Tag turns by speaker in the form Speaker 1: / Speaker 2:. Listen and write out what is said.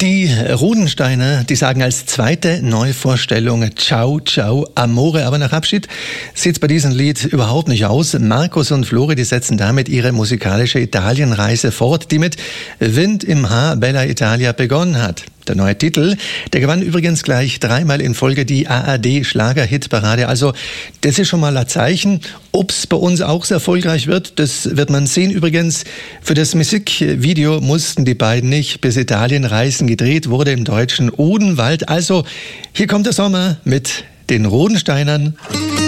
Speaker 1: Die Rudensteiner, die sagen als zweite Neuvorstellung Ciao, ciao, amore. Aber nach Abschied sieht's bei diesem Lied überhaupt nicht aus. Markus und Flori, die setzen damit ihre musikalische Italienreise fort, die mit Wind im Haar, Bella Italia begonnen hat. Der neue Titel, der gewann übrigens gleich 3-mal in Folge die ARD-Schlager-Hitparade. Also das ist schon mal ein Zeichen. Ob's bei uns auch so erfolgreich wird, das wird man sehen. Übrigens, für das Musikvideo mussten die beiden nicht bis Italien reisen. Gedreht wurde im deutschen Odenwald. Also hier kommt der Sommer mit den Rudensteinern.